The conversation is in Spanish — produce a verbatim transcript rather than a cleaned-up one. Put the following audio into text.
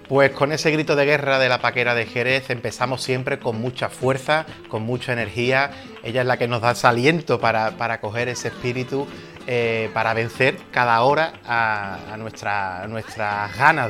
Pues con ese grito de guerra de la Paquera de Jerez empezamos siempre con mucha fuerza, con mucha energía. Ella es la que nos da ese aliento para, para coger ese espíritu, eh, para vencer cada hora a, a, nuestra, a nuestras ganas